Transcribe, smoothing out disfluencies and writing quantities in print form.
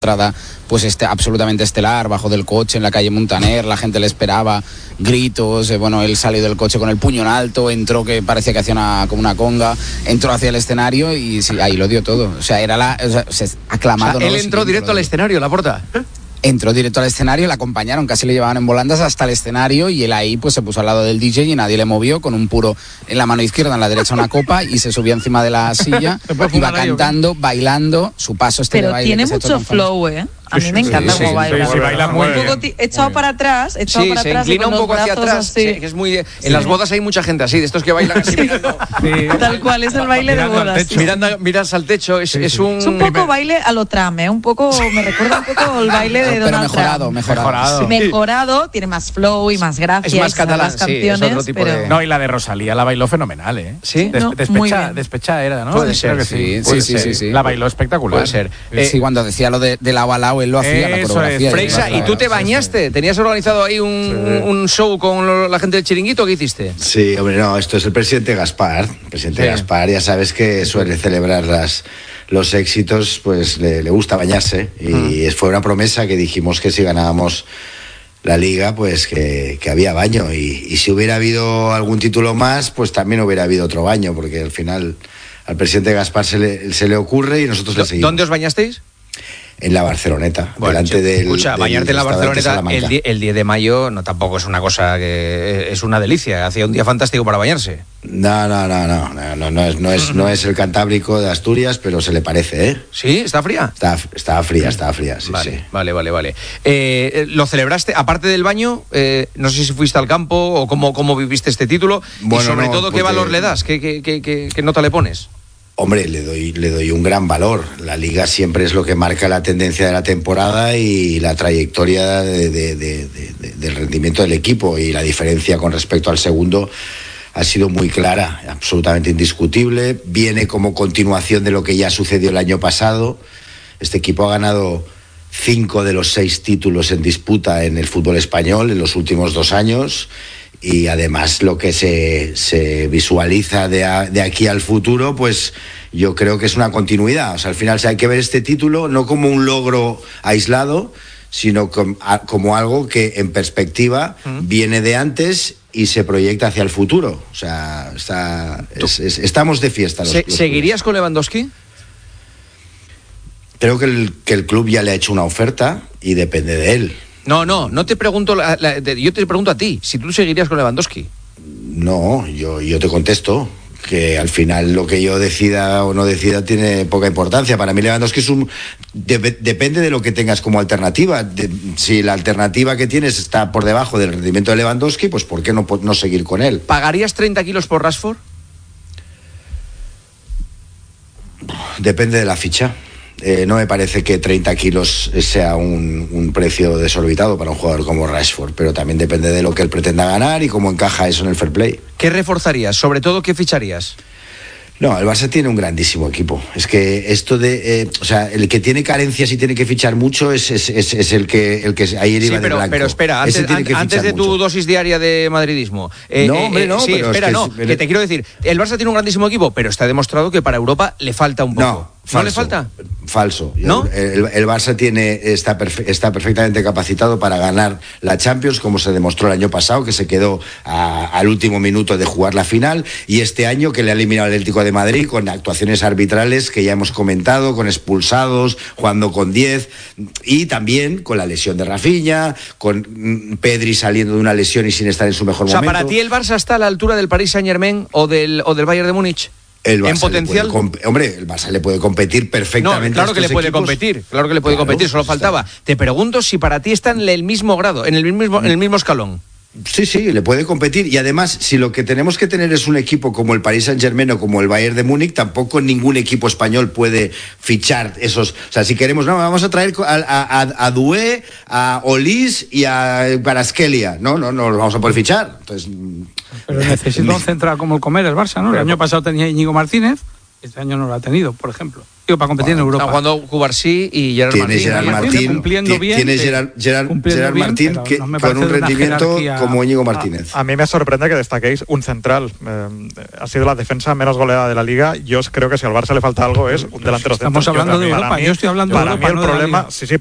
entrada pues absolutamente estelar, bajo del coche en la calle Muntaner, la gente le esperaba, gritos, él salió del coche con el puño en alto, entró que parecía que hacía como una conga, entró hacia el escenario y sí, ahí lo dio todo, aclamado. Él entró directo al escenario, Laporta. Entró directo al escenario, le acompañaron, casi le llevaban en volandas hasta el escenario y él ahí pues se puso al lado del DJ y nadie le movió, con un puro en la mano izquierda, en la derecha una copa y se subió encima de la silla, iba cantando, bailando, su paso Pero de baile. Tiene mucho flow, A mí me encanta cómo baila. Sí, baila muy bien. Un poco echado para atrás, se inclina un poco hacia atrás. Sí, que es muy. En las bodas hay mucha gente así, de estos que bailan así mirando. Tal cual, es el baile de bodas. Miras al techo, es un. Es un poco baile a lo trame, me recuerda un poco el baile de Donald Trump. Mejorado, tiene más flow y más gracia. Es más catalán, más canciones, es otro tipo de... No, y la de Rosalía la bailó fenomenal, ¿eh? ¿Sí? Despecha era, ¿no? Puede ser, sí. La bailó espectacular. Puede ser. Sí, cuando decía lo de lado a lado, él lo hacía, la coreografía. Freisa, ¿y tú te bañaste? ¿Tenías organizado ahí un show con la gente del chiringuito? ¿Qué hiciste? Sí, hombre, no, esto es el presidente Gaspar. El presidente Gaspar, ya sabes que suele celebrar los éxitos, pues le gusta bañarse. Y fue una promesa que dijimos que si ganábamos la liga, pues que había baño. Y si hubiera habido algún título más, pues también hubiera habido otro baño, porque al final al presidente Gaspar se le ocurre y nosotros le seguimos. ¿Dónde os bañasteis? En la Barceloneta, delante del... Escucha, bañarte en la Barceloneta el 10 de mayo no tampoco es una cosa que... Es una delicia, hacía un día fantástico para bañarse. No es el Cantábrico de Asturias, pero se le parece, ¿eh? ¿Sí? ¿Está fría? Está fría, sí, vale, sí. Vale. ¿Lo celebraste, aparte del baño? No sé si fuiste al campo o cómo viviste este título. Bueno, y sobre todo, ¿qué valor le das? ¿Qué nota le pones? Hombre, le doy un gran valor. La Liga siempre es lo que marca la tendencia de la temporada y la trayectoria del rendimiento del equipo, y la diferencia con respecto al segundo ha sido muy clara, absolutamente indiscutible. Viene como continuación de lo que ya sucedió el año pasado. Este equipo ha ganado 5 de los 6 títulos en disputa en el fútbol español en los últimos 2 años. Y además lo que se visualiza de aquí al futuro, pues yo creo que es una continuidad. O sea, al final hay que ver este título no como un logro aislado, sino como algo que en perspectiva viene de antes y se proyecta hacia el futuro. O sea, estamos de fiesta. ¿Seguirías con Lewandowski? Creo que el club ya le ha hecho una oferta y depende de él. No te pregunto, yo te pregunto a ti, si tú seguirías con Lewandowski. No, yo te contesto que al final lo que yo decida o no decida tiene poca importancia. Para mí Lewandowski depende de lo que tengas como alternativa. Si la alternativa que tienes está por debajo del rendimiento de Lewandowski, pues ¿por qué no seguir con él? ¿Pagarías 30 kilos por Rashford? Depende de la ficha. No me parece que 30 kilos sea un precio desorbitado para un jugador como Rashford, pero también depende de lo que él pretenda ganar y cómo encaja eso en el fair play. ¿Qué reforzarías? Sobre todo, ¿qué ficharías? No, el Barça tiene un grandísimo equipo. Es que esto el que tiene carencias y tiene que fichar mucho es el que ahí iba en blanco. Pero espera, antes de tu dosis diaria de madridismo. Que te quiero decir, el Barça tiene un grandísimo equipo, pero está demostrado que para Europa le falta un poco. ¿No le falta? Falso. ¿No? El Barça está perfectamente capacitado para ganar la Champions, como se demostró el año pasado, que se quedó al último minuto de jugar la final, y este año que le ha eliminado el Atlético de Madrid con actuaciones arbitrales que ya hemos comentado, con expulsados, jugando con 10, y también con la lesión de Rafinha, con Pedri saliendo de una lesión y sin estar en su mejor momento. O sea, ¿para ti el Barça está a la altura del Paris Saint-Germain o del Bayern de Múnich? El Barça en potencial. El Barça le puede competir perfectamente. No, claro que le puede competir, solo faltaba. Te pregunto si para ti está en el mismo grado, en el mismo escalón. Sí, le puede competir, y además, si lo que tenemos que tener es un equipo como el Paris Saint-Germain o como el Bayern de Múnich, tampoco ningún equipo español puede fichar esos. O sea, si queremos, vamos a traer a Doué, a Olís y a Kvaratskhelia. No los vamos a poder fichar. Entonces, pero necesita un central como el Comer, el Barça, ¿no? El año pasado tenía Íñigo Martínez, este año no lo ha tenido, por ejemplo. tío para competir en Europa. Está jugando Cubarsí y Gerard Martín. Gerard Martín, cumpliendo bien. Tienes Gerard Martín que, no con un rendimiento como Íñigo Martínez. A mí me sorprende que destaquéis un central. Ha sido la defensa menos goleada de la Liga. Yo creo que si al Barça le falta algo es un delantero central. Estamos hablando de Europa. Yo estoy hablando de Europa. Para mí el problema, sí,